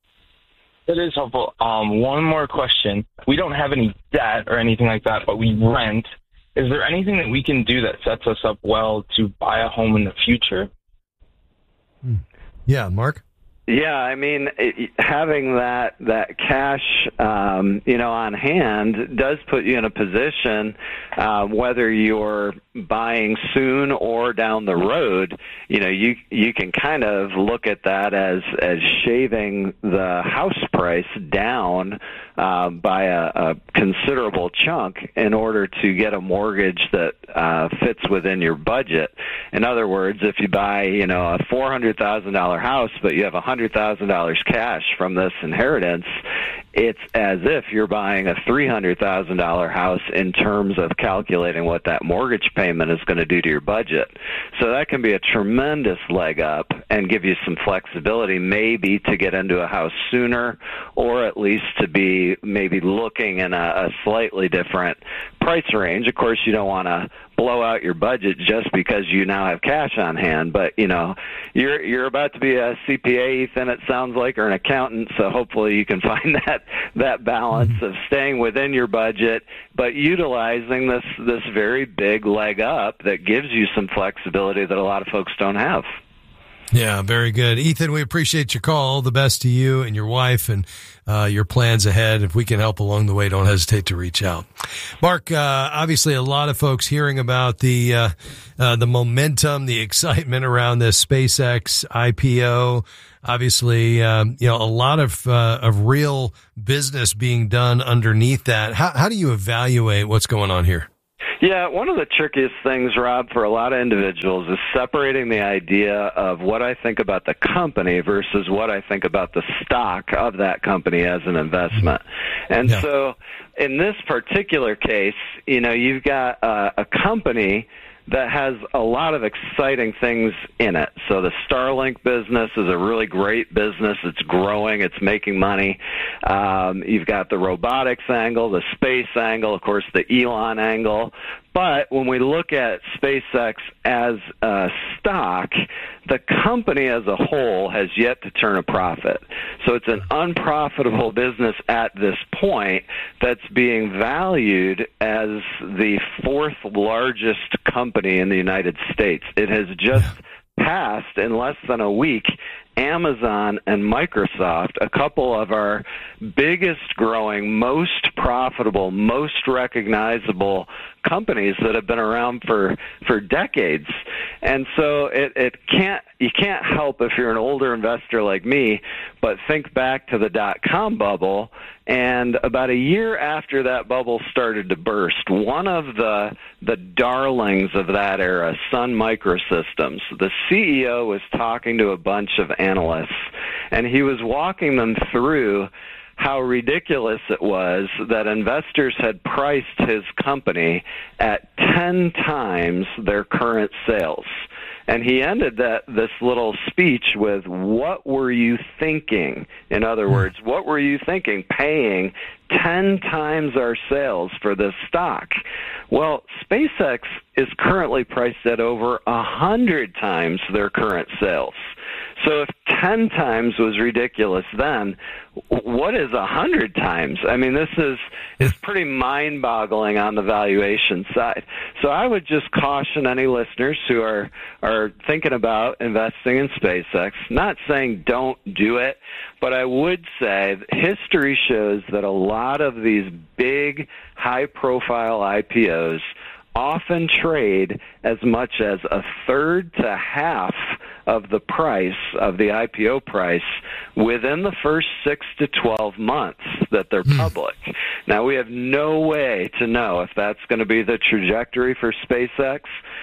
It is helpful. Um, one more question. We don't have any debt or anything like that, but we rent. Is there anything that we can do that sets us up well to buy a home in the future? Yeah, Mark? Yeah, I mean, it, having that that cash, um, you know, on hand does put you in a position, uh, whether you're buying soon or down the road. You know, you you can kind of look at that as as shaving the house price down uh, by a, a considerable chunk in order to get a mortgage that uh, fits within your budget. In other words, if you buy, you know, a four hundred thousand dollar house, but you have a one hundred thousand dollars cash from this inheritance, it's as if you're buying a three hundred thousand dollars house in terms of calculating what that mortgage payment is going to do to your budget. So that can be a tremendous leg up and give you some flexibility, maybe to get into a house sooner, or at least to be maybe looking in a, a slightly different price range. Of course, you don't want to blow out your budget just because you now have cash on hand, but you know, you're you're about to be a C P A, Ethan, it sounds like, or an accountant, so hopefully you can find that that balance mm-hmm. of staying within your budget, but utilizing this this very big leg up that gives you some flexibility that a lot of folks don't have. Yeah, very good. Ethan, we appreciate your call. All the best to you and your wife and uh, your plans ahead. If we can help along the way, don't hesitate to reach out. Mark, uh, obviously a lot of folks hearing about the uh, uh, the momentum, the excitement around this SpaceX I P O. Obviously, um, you know, a lot of uh, of real business being done underneath that. How, how do you evaluate what's going on here? Yeah, one of the trickiest things, Rob, for a lot of individuals is separating the idea of what I think about the company versus what I think about the stock of that company as an investment. And yeah. so in this particular case, you know, you've got a, a company that has a lot of exciting things in it. So the Starlink business is a really great business. It's growing. It's making money. Um, you've got the robotics angle, the space angle, of course, the Elon angle. But when we look at SpaceX as a stock, the company as a whole has yet to turn a profit. So it's an unprofitable business at this point that's being valued as the fourth largest company in the United States. It has just passed in less than a week Amazon and Microsoft, a couple of our biggest growing, most profitable, most recognizable companies that have been around for, for decades. And so it, it can't, you can't help, if you're an older investor like me, but think back to the dot-com bubble. And about a year after that bubble started to burst, one of the the darlings of that era, Sun Microsystems, the C E O was talking to a bunch of analysts, and he was walking them through how ridiculous it was that investors had priced his company at ten times their current sales. And he ended that this little speech with, what were you thinking? In other words, what were you thinking paying ten times our sales for this stock? Well, SpaceX is currently priced at over one hundred times their current sales. So if ten times was ridiculous then, what is one hundred times? I mean, this is, is pretty mind-boggling on the valuation side. So I would just caution any listeners who are, are thinking about investing in SpaceX, not saying don't do it, but I would say history shows that a lot of these big, high-profile I P Os often trade as much as a third to half of the price of the I P O price within the first six to twelve months that they're public. Now, we have no way to know if that's going to be the trajectory for SpaceX,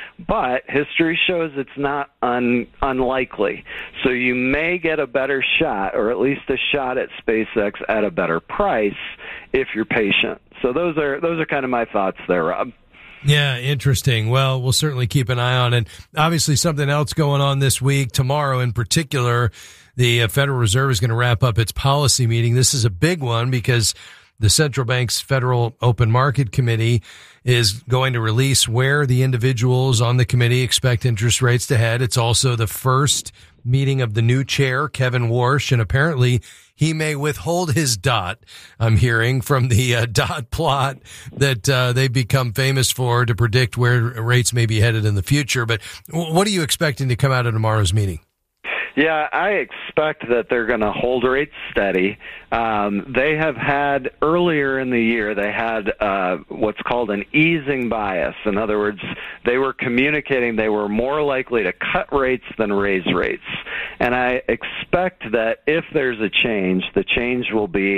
but history shows it's not un- unlikely. So you may get a better shot, or at least a shot at SpaceX at a better price if you're patient. So those are those are kind of my thoughts there, Rob. Yeah, interesting. Well, we'll certainly keep an eye on it. Obviously, something else going on this week, tomorrow in particular, the Federal Reserve is going to wrap up its policy meeting. This is a big one because the central bank's Federal Open Market Committee is going to release where the individuals on the committee expect interest rates to head. It's also the first meeting of the new chair, Kevin Warsh, and apparently he may withhold his dot, I'm hearing, from the uh, dot plot that uh, they've become famous for to predict where rates may be headed in the future. But what are you expecting to come out of tomorrow's meeting? Yeah, I expect that they're going to hold rates steady. Um, they have had, earlier in the year, they had uh, what's called an easing bias. In other words, they were communicating they were more likely to cut rates than raise rates. And I expect that if there's a change, the change will be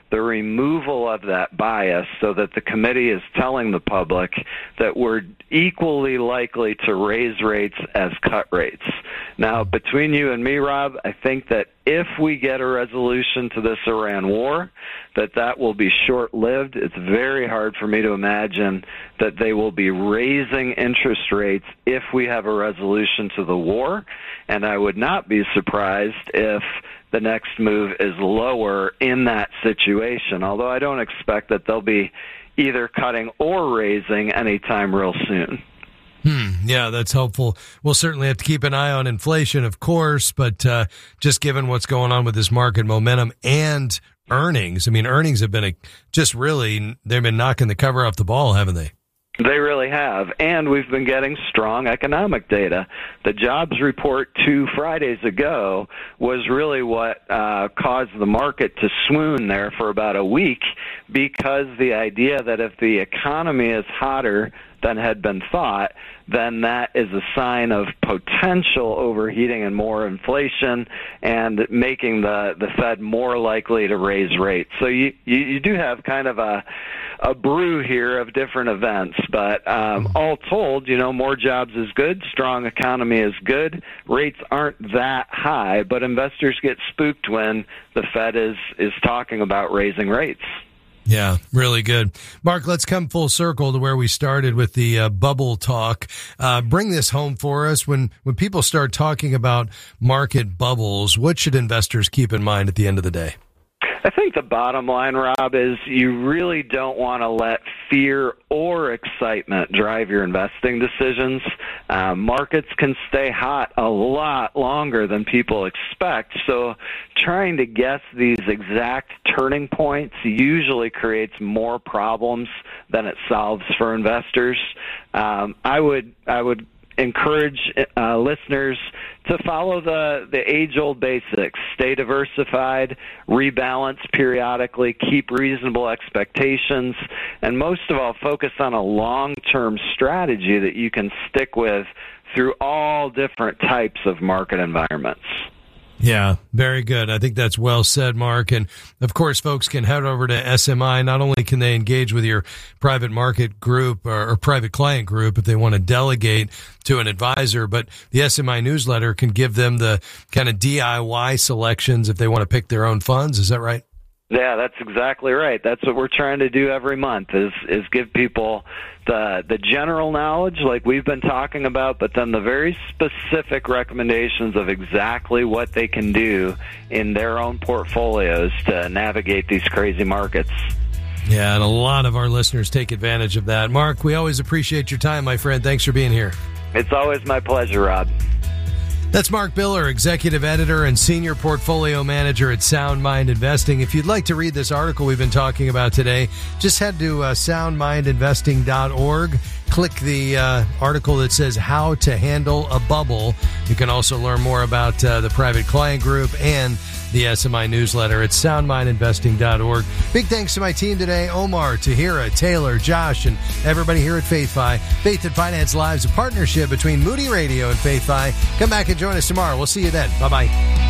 the removal of that bias so that the committee is telling the public that we're equally likely to raise rates as cut rates. Now, between you and me, Rob, I think that if we get a resolution to this Iran war, that that will be short-lived. It's very hard for me to imagine that they will be raising interest rates if we have a resolution to the war, and I would not be surprised if the next move is lower in that situation, although I don't expect that they'll be either cutting or raising anytime real soon. Hmm. Yeah, that's helpful. We'll certainly have to keep an eye on inflation, of course, but uh, just given what's going on with this market momentum and earnings, I mean, earnings have been a, just really, they've been knocking the cover off the ball, haven't they? They really have, and we've been getting strong economic data. The jobs report two Fridays ago was really what uh, caused the market to swoon there for about a week, because the idea that if the economy is hotter than had been thought, then that is a sign of potential overheating and more inflation and making the, the Fed more likely to raise rates. So you, you, you do have kind of a a brew here of different events, but um, all told, you know, more jobs is good, strong economy is good, rates aren't that high, but investors get spooked when the Fed is, is talking about raising rates. Yeah, really good. Mark, let's come full circle to where we started with the uh, bubble talk. Uh, bring this home for us. When, when people start talking about market bubbles, what should investors keep in mind at the end of the day? I think the bottom line, Rob, is you really don't want to let fear or excitement drive your investing decisions. Uh, markets can stay hot a lot longer than people expect, so trying to guess these exact turning points usually creates more problems than it solves for investors. Um, I would, I would encourage uh, listeners to follow the, the age-old basics. Stay diversified, rebalance periodically, keep reasonable expectations, and most of all, focus on a long-term strategy that you can stick with through all different types of market environments. Yeah, very good. I think that's well said, Mark. And of course, folks can head over to S M I. Not only can they engage with your private market group or, or private client group if they want to delegate to an advisor, but the S M I newsletter can give them the kind of D I Y selections if they want to pick their own funds. Is that right? Yeah, that's exactly right. That's what we're trying to do every month is is give people the the general knowledge like we've been talking about, but then the very specific recommendations of exactly what they can do in their own portfolios to navigate these crazy markets. Yeah, and a lot of our listeners take advantage of that. Mark, we always appreciate your time, my friend. Thanks for being here. It's always my pleasure, Rob. That's Mark Biller, Executive Editor and Senior Portfolio Manager at Sound Mind Investing. If you'd like to read this article we've been talking about today, just head to uh, sound mind investing dot org. Click the uh, article that says How to Handle a Bubble. You can also learn more about uh, the Private Client Group and the S M I newsletter at sound mind investing dot org. Big thanks to my team today, Omar, Tahira, Taylor, Josh, and everybody here at FaithFi. Faith and Finance Live is a partnership between Moody Radio and FaithFi. Come back and join us tomorrow. We'll see you then. Bye-bye.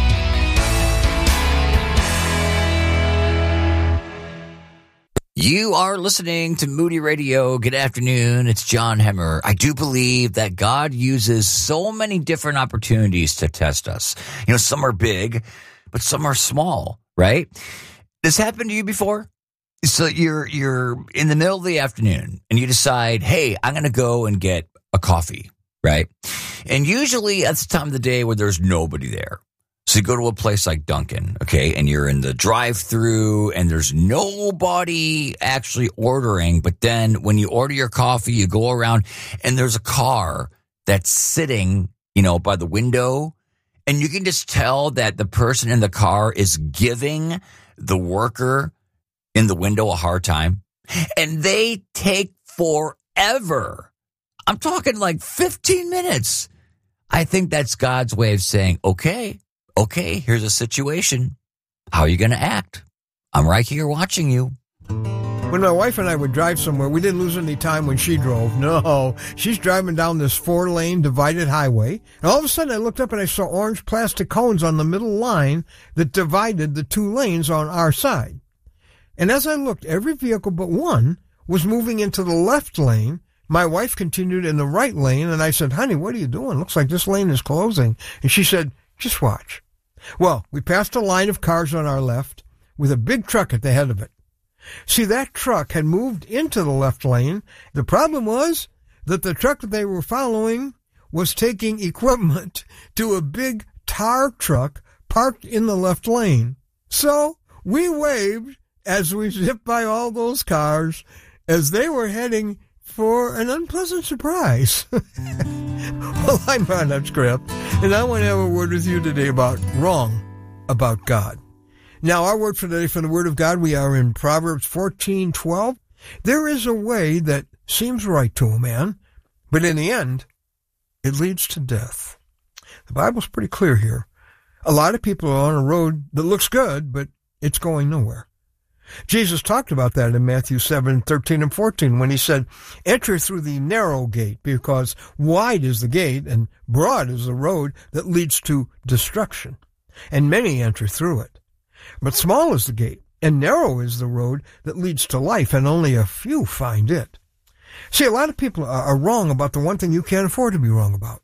You are listening to Moody Radio. Good afternoon. It's John Hemmer. I do believe that God uses so many different opportunities to test us. You know, some are big, but some are small, right? This happened to you before? So you're you're in the middle of the afternoon and you decide, hey, I'm going to go and get a coffee, right? And usually that's the time of the day where there's nobody there. So you go to a place like Dunkin', okay, and you're in the drive-thru and there's nobody actually ordering. But then when you order your coffee, you go around and there's a car that's sitting, you know, by the window. And you can just tell that the person in the car is giving the worker in the window a hard time. And they take forever. I'm talking like fifteen minutes. I think that's God's way of saying, okay, okay, here's a situation. How are you going to act? I'm right here watching you. When my wife and I would drive somewhere, we didn't lose any time when she drove. No, she's driving down this four-lane divided highway, and all of a sudden I looked up and I saw orange plastic cones on the middle line that divided the two lanes on our side. And as I looked, every vehicle but one was moving into the left lane. My wife continued in the right lane, and I said, honey, what are you doing? Looks like this lane is closing. And she said, just watch. Well, we passed a line of cars on our left with a big truck at the head of it. See, that truck had moved into the left lane. The problem was that the truck that they were following was taking equipment to a big tar truck parked in the left lane. So we waved as we zipped by all those cars as they were heading for an unpleasant surprise. Well, I'm Ron Hutchcraft, and I want to have a word with you today about wrong about God. Now, our word for today from the Word of God, we are in Proverbs fourteen twelve. There is a way that seems right to a man, but in the end, it leads to death. The Bible's pretty clear here. A lot of people are on a road that looks good, but it's going nowhere. Jesus talked about that in Matthew seven thirteen and fourteen when he said, enter through the narrow gate, because wide is the gate and broad is the road that leads to destruction, and many enter through it. But small is the gate, and narrow is the road that leads to life, and only a few find it. See, a lot of people are wrong about the one thing you can't afford to be wrong about.